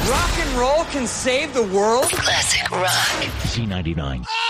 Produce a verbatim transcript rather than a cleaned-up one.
Rock and roll can save the world? Classic rock. C ninety-nine.